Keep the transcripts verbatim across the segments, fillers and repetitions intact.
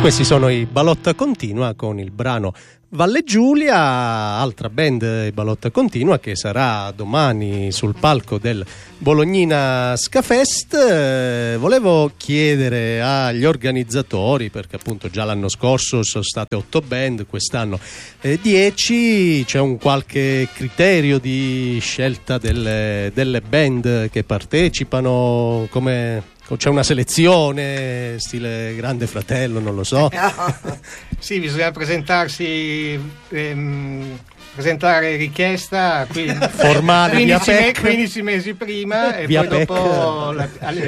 Questi sono i Balotta Continua con il brano Valle Giulia, altra band Balotta Continua che sarà domani sul palco del Bolognina Scafest. Eh, volevo chiedere agli organizzatori, perché appunto già l'anno scorso sono state otto band, quest'anno eh, dieci, c'è un qualche criterio di scelta delle, delle band che partecipano? Come... C'è una selezione stile Grande Fratello, non lo so. Sì, bisogna presentarsi, ehm, presentare richiesta qui, formale quindici, via me, P E C. quindici mesi prima e via poi P E C. dopo la,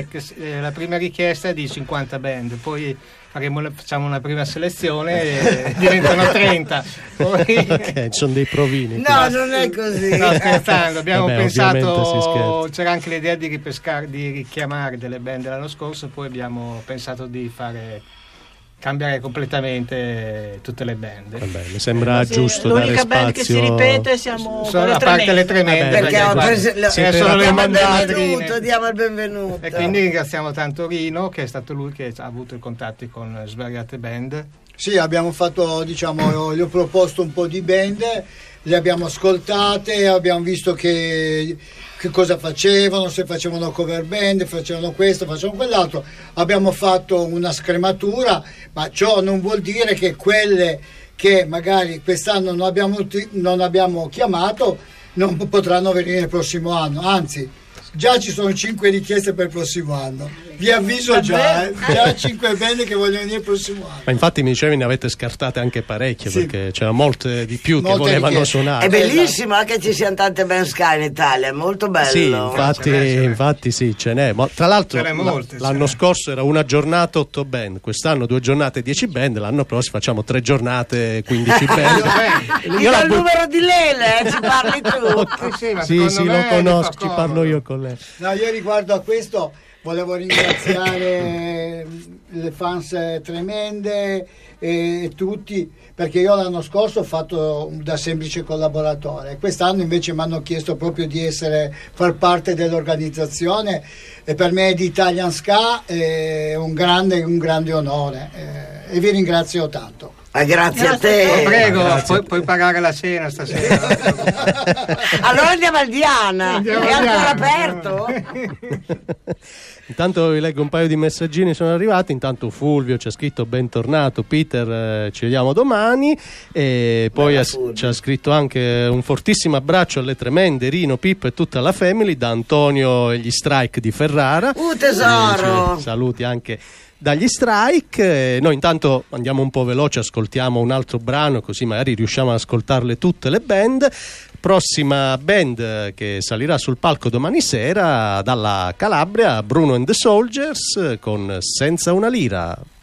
la prima richiesta è di cinquanta band, poi faremo, facciamo una prima selezione e diventano trenta. Poi... Ok, ci sono dei provini. No, quindi. non è così. No, scherzando, abbiamo Vabbè, pensato, c'era anche l'idea di ripescare, di richiamare delle band l'anno scorso, poi abbiamo pensato di fare cambiare completamente tutte le band. Vabbè, mi sembra sì, giusto l'unica dare band spazio. che si ripete siamo Sono, a parte le tremende, Vabbè, perché ho preso, lo, sì, sono le diamo il mandate. benvenuto, diamo il benvenuto. E quindi ringraziamo tanto Rino, che è stato lui che ha avuto i contatti con svariate band. Sì, abbiamo fatto, diciamo, gli ho proposto un po' di band, le abbiamo ascoltate, abbiamo visto che, che cosa facevano, se facevano cover band, facevano questo, facevano quell'altro. Abbiamo fatto una scrematura, ma ciò non vuol dire che quelle che magari quest'anno non abbiamo, non abbiamo chiamato non potranno venire il prossimo anno, anzi già ci sono cinque richieste per il prossimo anno, vi avviso già, eh, già cinque band che vogliono venire il prossimo anno. Ma infatti mi dicevi ne avete scartate anche parecchie, sì, perché c'era molte di più molte che volevano richieste. suonare. È bellissimo anche che ci siano tante band ska in Italia, è molto bello. Sì, infatti, Ce n'è, ce n'è. infatti sì, ce n'è. Ma tra l'altro Ce n'è molte, l'anno ce n'è. scorso era una giornata otto band, quest'anno due giornate dieci band, l'anno prossimo facciamo tre giornate quindici band. Ti Io do la il bu- numero di Lele, eh, ci parli tu. Sì, ma sì, secondo sì, me lo gli conosco, fa ci comodo. parlo io con lei. No, io riguardo a questo volevo ringraziare le fans tremende e tutti, perché io l'anno scorso ho fatto da semplice collaboratore, quest'anno invece mi hanno chiesto proprio di essere far parte dell'organizzazione e per me di Italian Ska è un grande, un grande onore eh, e vi ringrazio tanto. Ah, grazie a Oh, te. prego, Grazie. puoi, puoi pagare la cena stasera. Allora andiamo al Diana, Andiamo è al ancora Diana. aperto? Intanto vi leggo un paio di messaggini, sono arrivati. Intanto Fulvio ci ha scritto bentornato Peter, eh, ci vediamo domani. E poi Bella ha, Fulvio. ci ha scritto anche un fortissimo abbraccio alle tremende, Rino, Pippo e tutta la family, da Antonio e gli Strike di Ferrara. Uh, tesoro. Eh, ci- saluti anche dagli Strike. Eh, noi intanto andiamo un po' veloce, ascoltiamo un altro brano così magari riusciamo ad ascoltarle tutte le band. Prossima band che salirà sul palco domani sera dalla Calabria, Bruno and the Soldiers con Senza una lira.